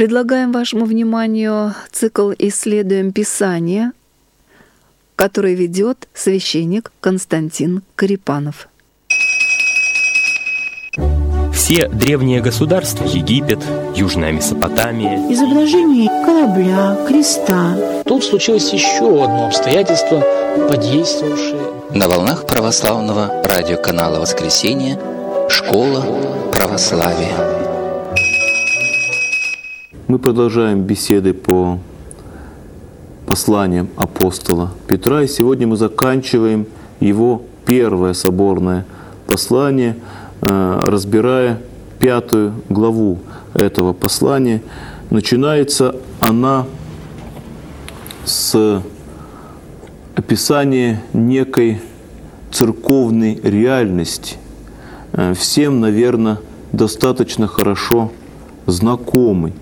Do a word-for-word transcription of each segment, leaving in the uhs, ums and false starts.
Предлагаем вашему вниманию цикл «Исследуем Писание», который ведет священник Константин Корепанов. Все древние государства — Египет, Южная Месопотамия. Изображение корабля, креста. Тут случилось еще одно обстоятельство, подействовавшее. На волнах православного радиоканала «Воскресенье» «Школа православия». Мы продолжаем беседы по посланиям апостола Петра, и сегодня мы заканчиваем его первое соборное послание, разбирая пятую главу этого послания. Начинается она с описания некой церковной реальности, всем, наверное, достаточно хорошо знакомой.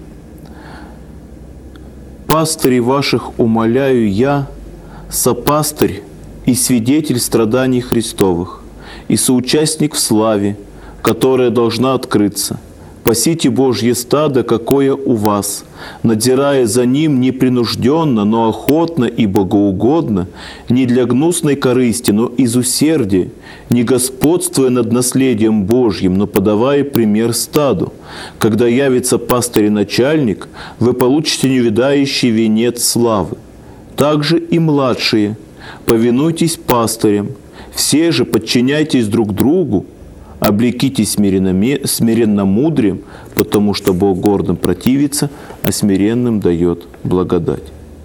«Пастырей ваших умоляю я, сопастырь и свидетель страданий Христовых, и соучастник в славе, которая должна открыться. Пасите Божье стадо, какое у вас, надзирая за ним непринужденно, но охотно и богоугодно, не для гнусной корысти, но из усердия, не господствуя над наследием Божьим, но подавая пример стаду. Когда явится пастырь и начальник, вы получите невидающий венец славы. Также и младшие, повинуйтесь пастырям, все же подчиняйтесь друг другу, облекитесь смиренно мудрием, потому что Бог гордым противится, а смиренным дает благодать».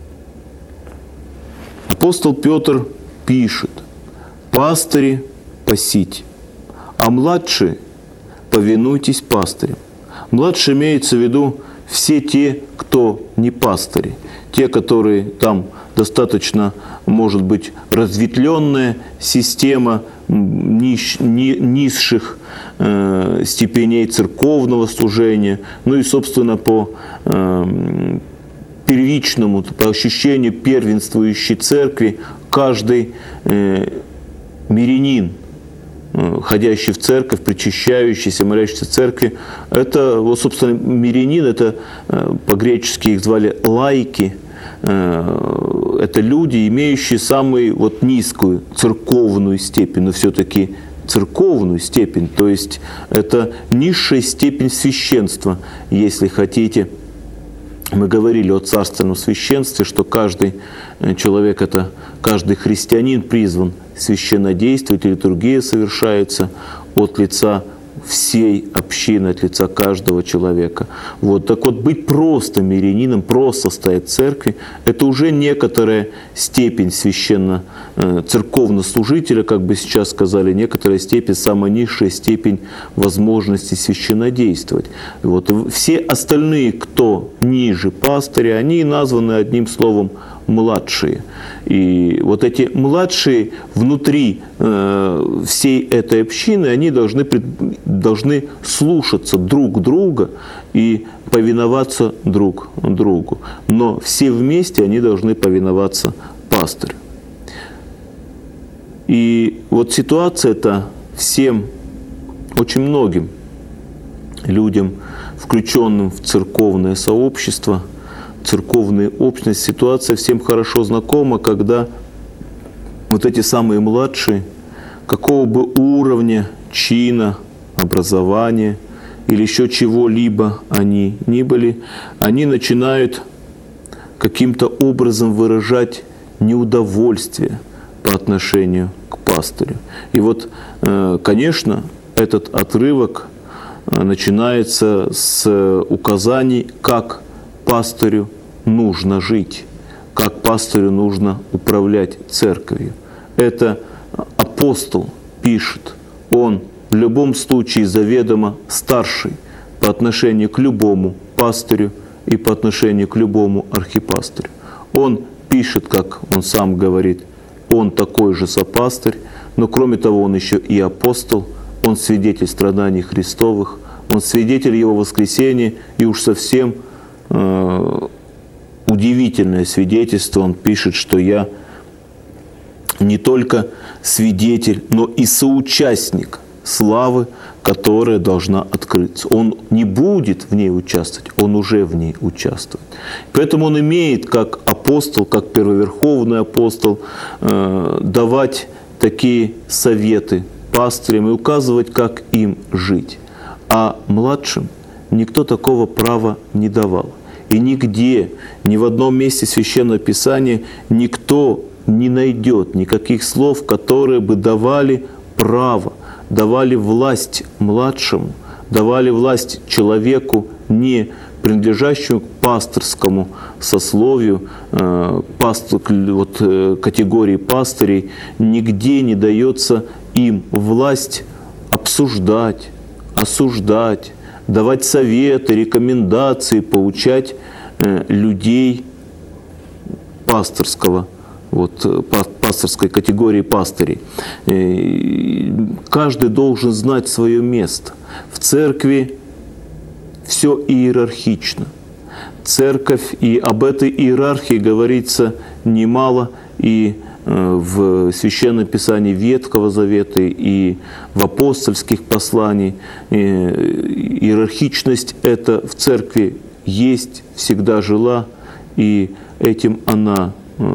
Апостол Петр пишет: «Пастыри, пасите, а младшие повинуйтесь пастырям». Младшие имеется в виду все те, кто не пастыри, те, которые там достаточно, может быть, разветвленная система нищ, ни, низших э, степеней церковного служения, ну и, собственно, по э, первичному, по ощущению первенствующей церкви, каждый э, мирянин, э, ходящий в церковь, причащающийся, молящийся в церкви, это, вот, собственно, мирянин, это э, по-гречески их звали лаики, это люди, имеющие самую вот низкую церковную степень, но все-таки церковную степень, то есть это низшая степень священства, если хотите. Мы говорили о царственном священстве, что каждый человек, это каждый христианин призван священнодействовать, литургия совершается от лица всей общины, от лица каждого человека. Вот. Так вот, быть просто мирянином, просто стоять в церкви, это уже некоторая степень священно церковнослужителя, как бы сейчас сказали, некоторая степень, самая низшая степень возможности священнодействовать. Вот. Все остальные, кто ниже пастыря, они названы одним словом младшие. И вот эти младшие внутри э, всей этой общины, они должны, должны слушаться друг друга и повиноваться друг другу. Но все вместе они должны повиноваться пастырю. И вот ситуация-то всем, очень многим людям, включенным в церковное сообщество, церковная общность, ситуация всем хорошо знакома, когда вот эти самые младшие, какого бы уровня, чина, образования или еще чего-либо они ни были, они начинают каким-то образом выражать неудовольствие по отношению к пастырю. И вот, конечно, этот отрывок начинается с указаний, как пастырю нужно жить, как пастырю нужно управлять церковью. Это апостол пишет, он в любом случае заведомо старший по отношению к любому пастырю и по отношению к любому архипастырю. Он пишет, как он сам говорит, он такой же сопастырь, но кроме того он еще и апостол, он свидетель страданий Христовых, он свидетель Его воскресения, и уж совсем э, удивительное свидетельство, он пишет, что я не только свидетель, но и соучастник славы, которая должна открыться. Он не будет в ней участвовать, он уже в ней участвует. Поэтому он имеет, как апостол, как первоверховный апостол, давать такие советы пастырям и указывать, как им жить. А младшим никто такого права не давал. И нигде, ни в одном месте Священного Писания никто не найдет никаких слов, которые бы давали право, давали власть младшему, давали власть человеку, не принадлежащему к пасторскому сословию, э, пастор, вот, э, категории пастырей. Нигде не дается им власть обсуждать, осуждать, давать советы, рекомендации, поучать э, людей пасторского, вот, пасторской категории пастырей. Каждый должен знать свое место. В церкви все иерархично. Церковь, и об этой иерархии говорится немало и в Священном Писании Ветхого Завета, и в апостольских посланиях. Иерархичность эта в церкви есть, всегда жила, и этим она,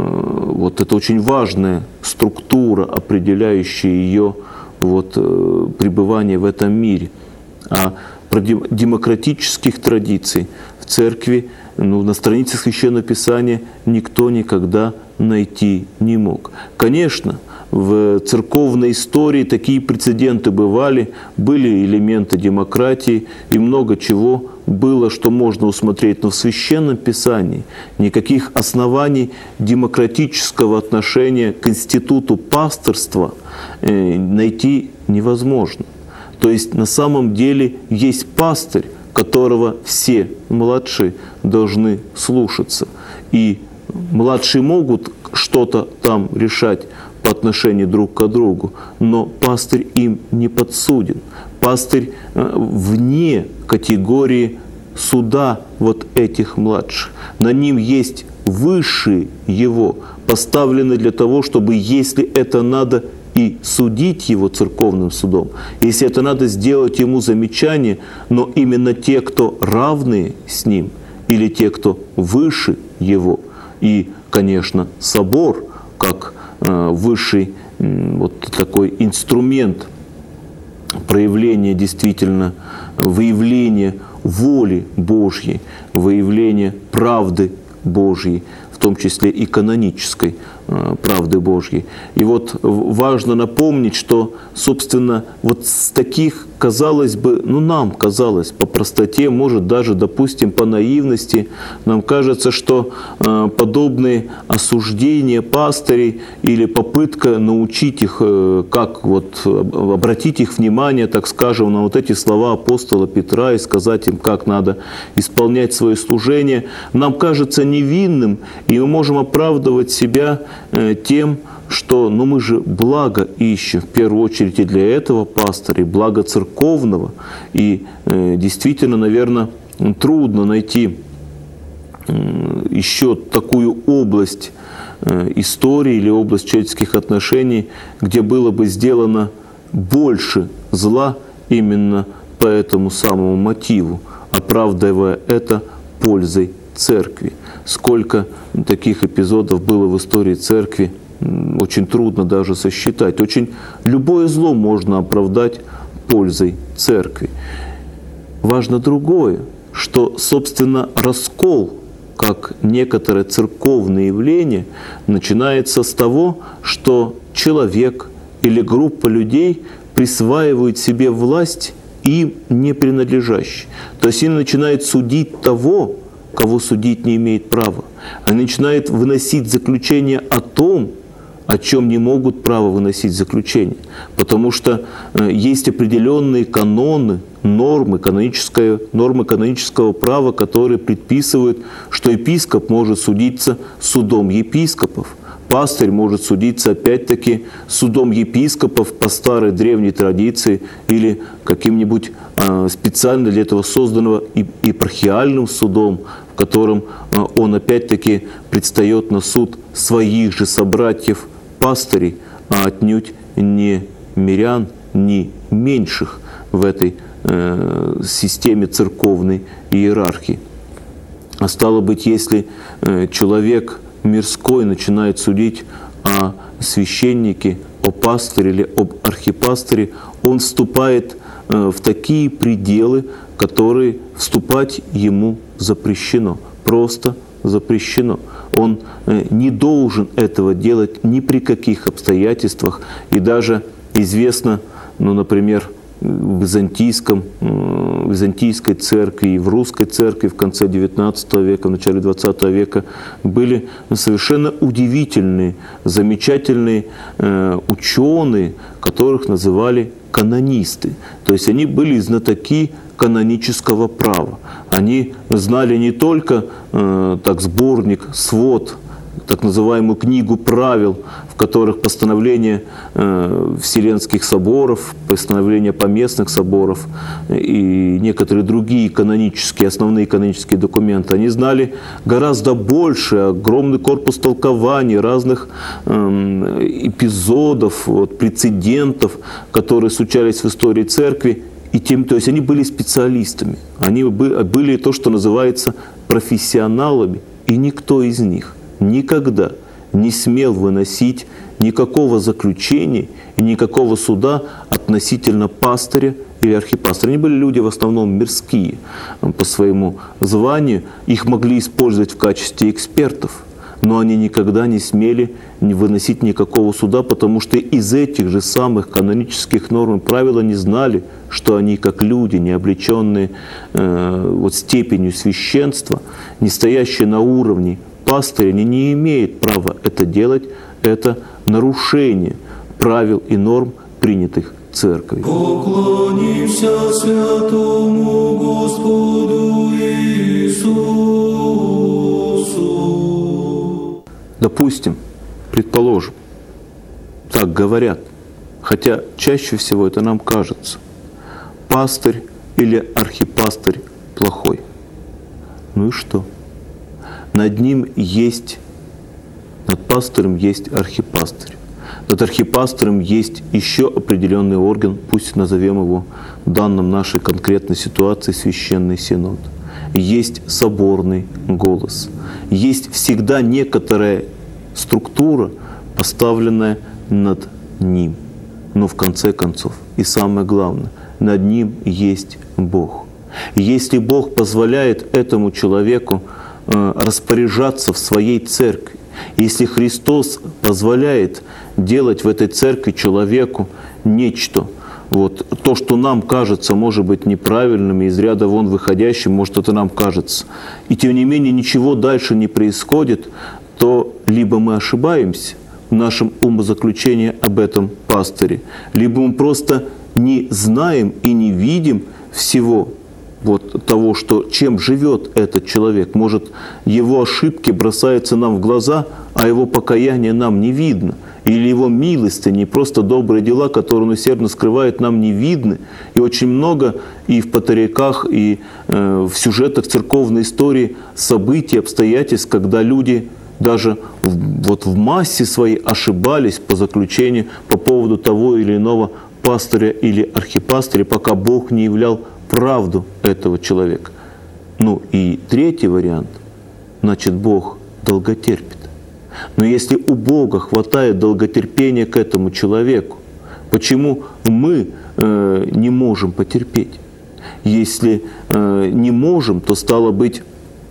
вот это очень важная структура, определяющая ее вот, пребывание в этом мире. А про демократических традиций в церкви, ну, на страницах Священного Писания никто никогда найти не мог. Конечно, в церковной истории такие прецеденты бывали, были элементы демократии и много чего было, что можно усмотреть. Но в Священном Писании никаких оснований демократического отношения к институту пасторства найти невозможно. То есть на самом деле есть пастырь, которого все младшие должны слушаться. И младшие могут что-то там решать по отношению друг к другу, но пастырь им не подсуден. Пастырь вне категории суда вот этих младших. На ним есть высшие его, поставлены для того, чтобы, если это надо, и судить его церковным судом, если это надо, сделать ему замечание, но именно те, кто равные с ним, или те, кто выше его. И, конечно, собор, как э, высший э, вот такой инструмент проявления действительно, выявления воли Божьей, выявления правды Божьей, в том числе и канонической э, правды Божьей. И вот важно напомнить, что, собственно, вот с таких, казалось бы, ну нам казалось по простоте, может даже, допустим, по наивности, нам кажется, что э, подобные осуждения пастырей или попытка научить их, э, как вот обратить их внимание, так скажем, на вот эти слова апостола Петра и сказать им, как надо исполнять свое служение, нам кажется невинным, и мы можем оправдывать себя э, тем, что ну, мы же благо ищем, в первую очередь и для этого пастыря, и благо церковного. И э, действительно, наверное, трудно найти э, еще такую область э, истории или область человеческих отношений, где было бы сделано больше зла именно по этому самому мотиву, оправдывая это пользой церкви. Сколько таких эпизодов было в истории церкви, очень трудно даже сосчитать. Очень любое зло можно оправдать пользой церкви. Важно другое, что, собственно, раскол, как некоторое церковное явление, начинается с того, что человек или группа людей присваивают себе власть им не принадлежащую. То есть они начинают судить того, кого судить не имеет права. Они начинают выносить заключение о том, о чем не могут право выносить заключение. Потому что есть определенные каноны, нормы, каноническое, нормы канонического права, которые предписывают, что епископ может судиться судом епископов. Пастырь может судиться, опять-таки, судом епископов по старой древней традиции или каким-нибудь э, специально для этого созданного епархиальным судом, в котором э, он, опять-таки, предстает на суд своих же собратьев пастырей, а отнюдь не мирян не меньших в этой э, системе церковной иерархии. А стало быть, если э, человек мирской начинает судить о священнике, о пастыре или об архипастыре, он вступает э, в такие пределы, которые вступать ему запрещено, просто запрещено. Он э, не должен этого делать ни при каких обстоятельствах. И даже известно, ну, например, в византийском, в византийской церкви и в русской церкви в конце девятнадцатого века, в начале двадцатого века были совершенно удивительные, замечательные э, ученые, которых называли канонисты. То есть они были знатоки канонического права. Они знали не только э, так, сборник, свод, так называемую книгу правил, в которых постановления э, Вселенских соборов, постановления поместных соборов и некоторые другие канонические, основные канонические документы. Они знали гораздо больше, огромный корпус толкований, разных э, эпизодов, вот, прецедентов, которые случались в истории церкви. И тем, то есть они были специалистами, они были то, что называется профессионалами, и никто из них никогда не смел выносить никакого заключения и никакого суда относительно пастыря или архипастыря. Они были люди в основном мирские по своему званию, их могли использовать в качестве экспертов, но они никогда не смели выносить никакого суда, потому что из этих же самых канонических норм и правил они знали, что они, как люди, не облеченные э, вот степенью священства, не стоящие на уровне пастыря, они не имеют права это делать. Это нарушение правил и норм, принятых церковью. Поклонимся святому Господу Иисусу. Допустим, предположим, так говорят, хотя чаще всего это нам кажется, пастырь или архипастырь плохой. Ну и что? Над ним есть, над пастырем есть архипастырь. Над архипастырем есть еще определенный орган, пусть назовем его в данном нашей конкретной ситуации священный синод. Есть соборный голос. Есть всегда некоторая структура, поставленная над ним. Но в конце концов, и самое главное, над ним есть Бог. И если Бог позволяет этому человеку э, распоряжаться в своей церкви, если Христос позволяет делать в этой церкви человеку нечто, вот, то, что нам кажется, может быть, неправильным, и из ряда вон выходящим, может, это нам кажется, и тем не менее ничего дальше не происходит, то либо мы ошибаемся в нашем умозаключении об этом пастыре, либо мы просто не знаем и не видим всего вот того, что, чем живет этот человек. Может, его ошибки бросаются нам в глаза, а его покаяние нам не видно. Или его милости, просто добрые дела, которые он усердно скрывает, нам не видны. И очень много и в патриархах, и э, в сюжетах церковной истории событий, обстоятельств, когда люди даже в, вот в массе своей ошибались по заключению по поводу того или иного пастыря или архипастыря, пока Бог не являл правду этого человека. Ну и третий вариант, значит, Бог долготерпит. Но если у Бога хватает долготерпения к этому человеку, почему мы э, не можем потерпеть? Если э, не можем, то стало быть,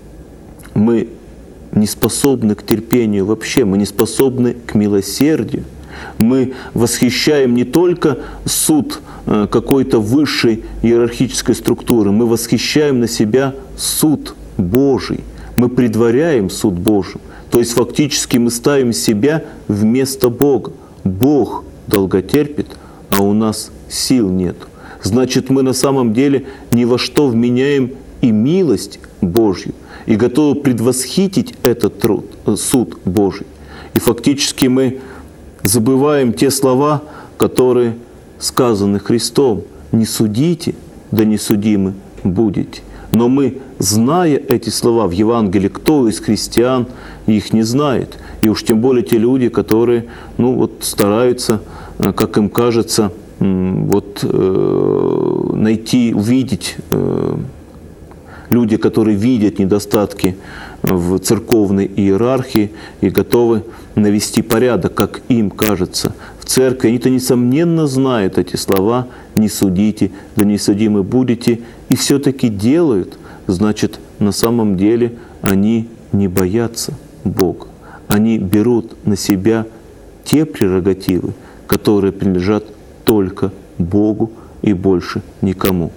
мы не способны к терпению вообще, мы не способны к милосердию. Мы восхищаем не только суд какой-то высшей иерархической структуры, мы восхищаем на себя суд Божий, мы предваряем суд Божий. То есть фактически мы ставим себя вместо Бога. Бог долготерпит, а у нас сил нет. Значит, мы на самом деле ни во что вменяем и милость Божью, и готовы предвосхитить этот труд, суд Божий. И фактически мы забываем те слова, которые сказаны Христом: «Не судите, да не судимы будете». Но мы, зная эти слова в Евангелии, кто из христиан их не знает? И уж тем более те люди, которые ну, вот, стараются, как им кажется, вот найти, увидеть люди, которые видят недостатки в церковной иерархии и готовы навести порядок, как им кажется, в церкви. Они-то, несомненно, знают эти слова «не судите, да не судимы будете», и все-таки делают. Значит, на самом деле они не боятся Бога. Они берут на себя те прерогативы, которые принадлежат только Богу и больше никому.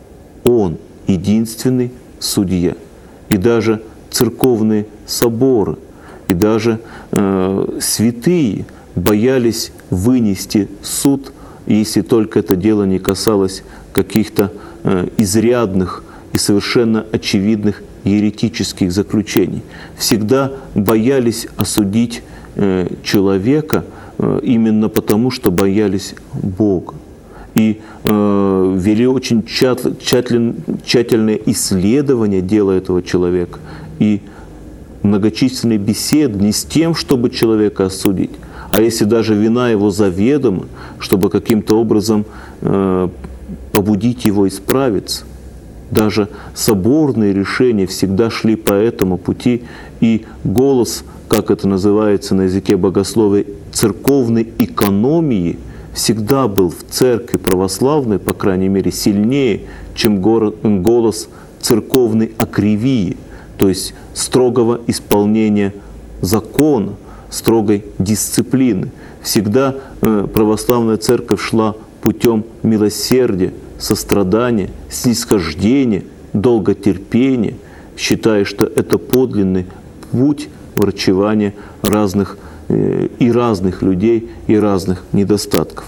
Он единственный судья. И даже церковные соборы, и даже э, святые боялись вынести суд, если только это дело не касалось каких-то э, изрядных и совершенно очевидных еретических заключений. Всегда боялись осудить э, человека э, именно потому, что боялись Бога. И э, вели очень тщательно, тщательное исследование дела этого человека и многочисленные беседы не с тем, чтобы человека осудить, а если даже вина его заведома, чтобы каким-то образом э, побудить его исправиться. Даже соборные решения всегда шли по этому пути, и голос, как это называется на языке богословия, церковной экономии всегда был в церкви православной, по крайней мере, сильнее, чем голос церковной акривии, то есть строгого исполнения закона, строгой дисциплины. Всегда православная церковь шла путем милосердия, сострадания, снисхождения, долготерпения, считая, что это подлинный путь врачевания разных и разных людей, и разных недостатков.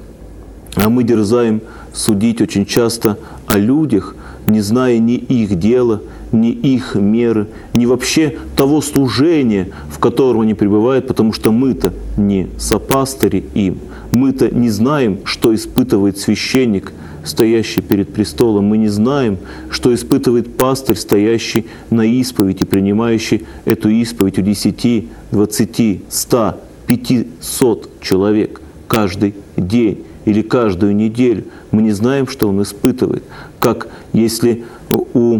А мы дерзаем судить очень часто о людях, не зная ни их дела, ни их меры, ни вообще того служения, в котором они пребывают, потому что мы-то не сопастыри им, мы-то не знаем, что испытывает священник, стоящий перед престолом, мы не знаем, что испытывает пастырь, стоящий на исповеди, принимающий эту исповедь у десяти, двадцати, ста, пятисот человек каждый день или каждую неделю. Мы не знаем, что он испытывает. Как если у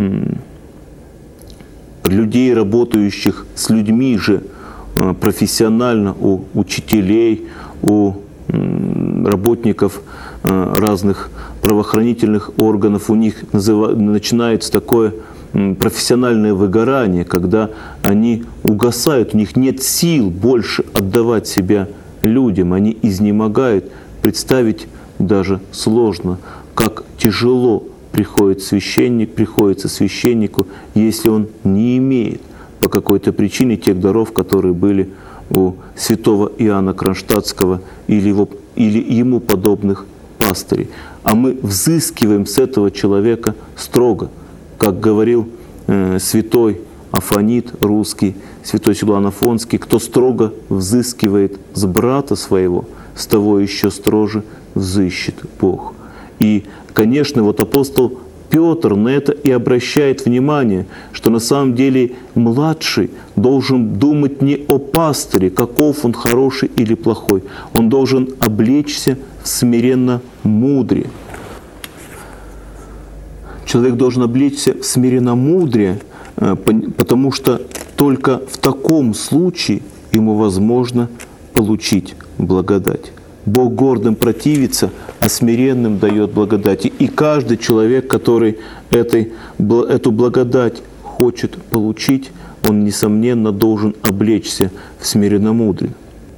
людей, работающих с людьми же профессионально, у учителей, у работников разных правоохранительных органов, у них начинается такое профессиональное выгорание, когда они угасают, у них нет сил больше отдавать себя людям, они изнемогают. Представить даже сложно, как тяжело приходит священник, приходится священнику, если он не имеет по какой-то причине тех даров, которые были у святого Иоанна Кронштадтского или, его, или ему подобных пастырей. А мы взыскиваем с этого человека строго, как говорил э, святой Афонит русский, святой Силуан Афонский: кто строго взыскивает с брата своего, с того еще строже взыщет Бог. И, конечно, вот апостол Петр на это и обращает внимание, что на самом деле младший должен думать не о пастыре, каков он хороший или плохой. Он должен облечься в смиренно мудрее. Человек должен облечься в смиренно мудрее, потому что только в таком случае ему возможно получить благодать. Бог гордым противится, а смиренным дает благодать. И каждый человек, который этой, эту благодать хочет получить, он, несомненно, должен облечься в смиренномудрие.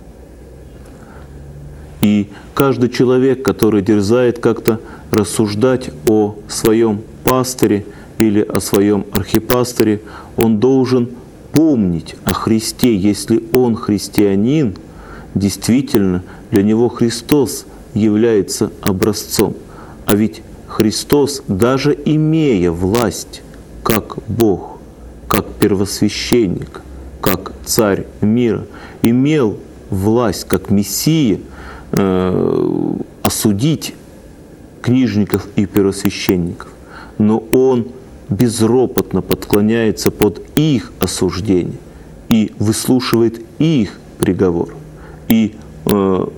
И каждый человек, который дерзает как-то рассуждать о своем пастыре или о своем архипастыре, он должен помнить о Христе. Если он христианин, действительно, для него Христос является образцом. А ведь Христос, даже имея власть как Бог, как первосвященник, как царь мира, имел власть как Мессия э, осудить книжников и первосвященников. Но Он безропотно подклоняется под их осуждение и выслушивает их приговор. И э,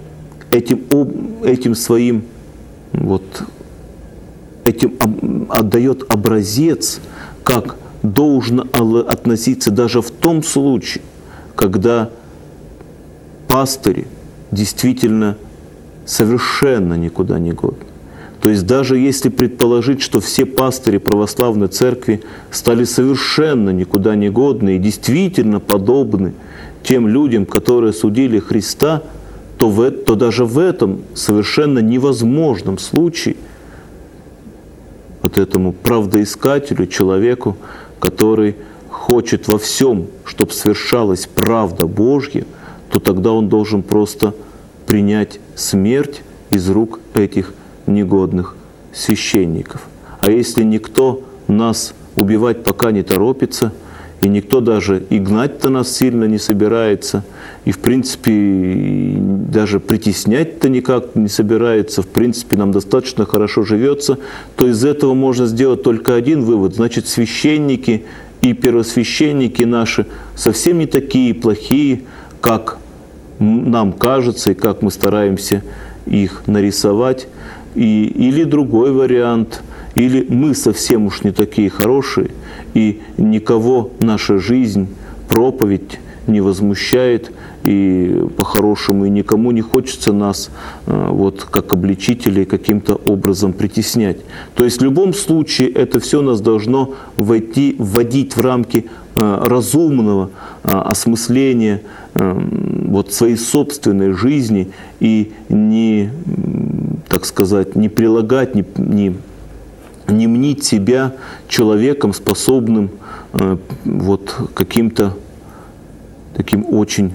этим, этим своим, вот, этим отдает образец, как должно относиться даже в том случае, когда пастыри действительно совершенно никуда не годны. То есть даже если предположить, что все пастыри православной церкви стали совершенно никуда не годны и действительно подобны тем людям, которые судили Христа, то, в, то даже в этом совершенно невозможном случае вот этому правдоискателю, человеку, который хочет во всем, чтобы свершалась правда Божья, то тогда он должен просто принять смерть из рук этих негодных священников. А если никто нас убивать пока не торопится, и никто даже и гнать-то нас сильно не собирается, и в принципе даже притеснять-то никак не собирается, в принципе нам достаточно хорошо живется, то из этого можно сделать только один вывод. Значит, священники и первосвященники наши совсем не такие плохие, как нам кажется и как мы стараемся их нарисовать. И, или другой вариант, или мы совсем уж не такие хорошие, и никого наша жизнь, проповедь не возмущает, и по-хорошему, и никому не хочется нас вот, как обличителей каким-то образом притеснять. То есть в любом случае это все нас должно войти, вводить в рамки разумного осмысления вот, своей собственной жизни и не, так сказать, не прилагать, не, не, не мнить себя человеком, способным вот, каким-то таким очень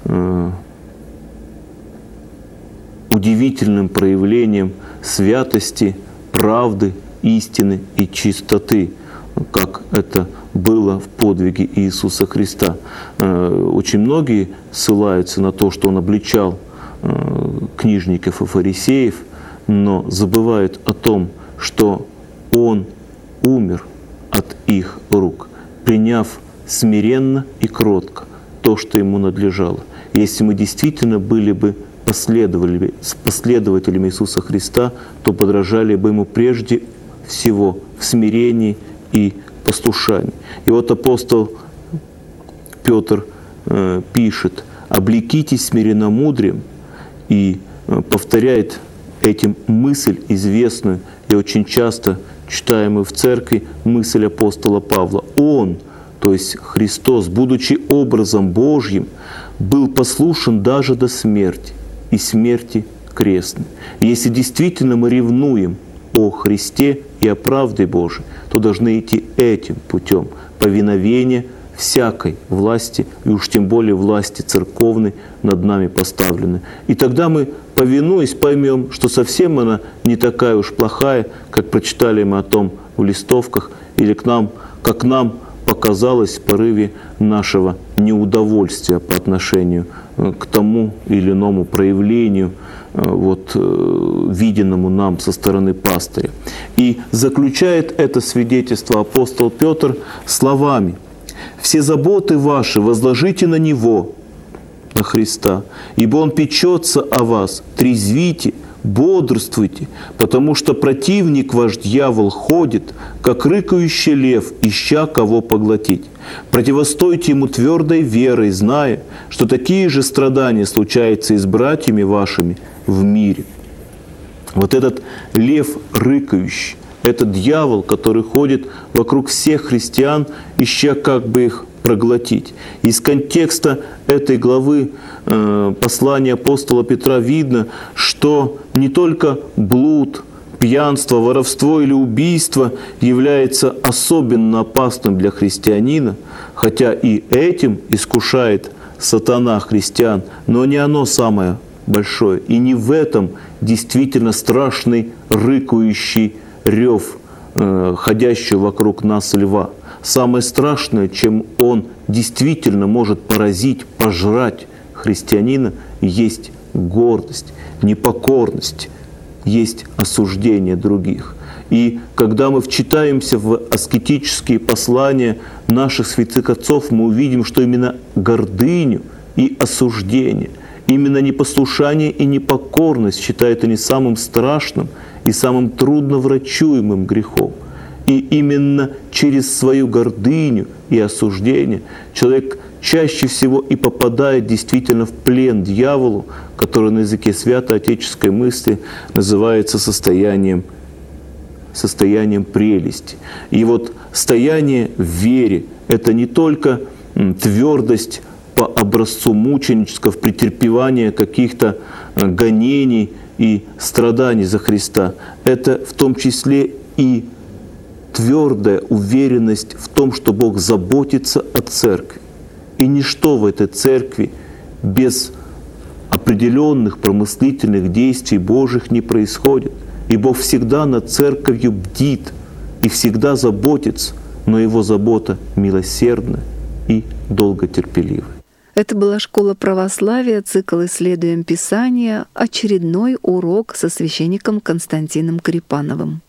удивительным проявлением святости, правды, истины и чистоты, как это было в подвиге Иисуса Христа. Очень многие ссылаются на то, что Он обличал книжников и фарисеев, но забывают о том, что Он умер от их рук, приняв смиренно и кротко то, что Ему надлежало. Если мы действительно были бы последователями, последователями Иисуса Христа, то подражали бы Ему прежде всего в смирении и послушании. И вот апостол Петр э, пишет: «Облекитесь смиренномудрием», и э, повторяет этим мысль известную и очень часто читаемую в церкви мысль апостола Павла. Он, то есть Христос, будучи образом Божьим, был послушен даже до смерти, и смерти крестной. И если действительно мы ревнуем о Христе и о правде Божией, то должны идти этим путем повиновения всякой власти, и уж тем более власти церковной над нами поставленной. И тогда мы, повинуясь, поймем, что совсем она не такая уж плохая, как прочитали мы о том в листовках, или к нам, как нам показалось в порыве нашего неудовольствия по отношению к тому или иному проявлению, вот, виденному нам со стороны пастыря. И заключает это свидетельство апостол Петр словами: «Все заботы ваши возложите на Него, на Христа, ибо Он печется о вас, трезвите, бодрствуйте, потому что противник ваш дьявол ходит, как рыкающий лев, ища кого поглотить. Противостойте ему твердой верой, зная, что такие же страдания случаются и с братьями вашими в мире». Вот этот лев рыкающий, этот дьявол, который ходит вокруг всех христиан, ища как бы их проглотить. Из контекста этой главы э, послания апостола Петра видно, что не только блуд, пьянство, воровство или убийство является особенно опасным для христианина, хотя и этим искушает сатана христиан, но не оно самое большое. И не в этом действительно страшный рыкающий рев, э, ходящий вокруг нас льва. Самое страшное, чем он действительно может поразить, пожрать христианина, есть гордость, непокорность, есть осуждение других. И когда мы вчитаемся в аскетические послания наших святых отцов, мы увидим, что именно гордыню и осуждение, Именно непослушание и непокорность считают они самым страшным и самым трудноврачуемым грехом. И именно через свою гордыню и осуждение человек чаще всего и попадает действительно в плен дьяволу, который на языке святоотеческой мысли называется состоянием, состоянием прелести. И вот стояние в вере – это не только твердость по образцу мученического в претерпевании каких-то гонений и страданий за Христа. Это в том числе и твердая уверенность в том, что Бог заботится о церкви. И ничто в этой церкви без определенных промыслительных действий Божьих не происходит. И Бог всегда над церковью бдит и всегда заботится, но Его забота милосердна и долготерпелива. Это была «Школа православия», цикл «Исследуем Писание», очередной урок со священником Константином Корепановым.